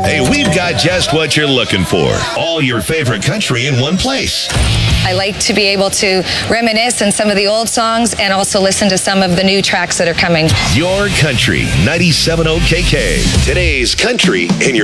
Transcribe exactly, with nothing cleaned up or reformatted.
Hey, we've got just what you're looking for. All your favorite country in one place. I like to be able to reminisce on some of the old songs and also listen to some of the new tracks that are coming. Your country, ninety-seven point oh K K. Today's country in your